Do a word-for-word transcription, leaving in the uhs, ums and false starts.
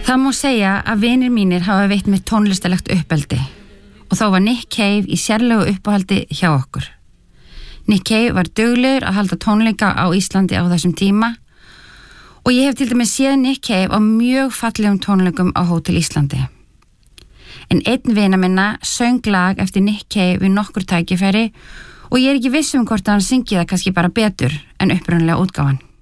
Það má segja að vinir mínir hafa veitt mér tónlistalegt uppeldi og þá var Nick Cave í sérlegu uppáhaldi hjá okkur. Nick Cave var duglegur að halda tónleika á Íslandi á þessum tíma og ég hef til dæmis séð Nick Cave á mjög fallegum tónleikum á Hótel Íslandi. En einn vina minna söng lag eftir Nick Cave við nokkur tækifæri og ég er ekki viss um hvort hann syngi það kannski bara betur en upprunalega útgáfan.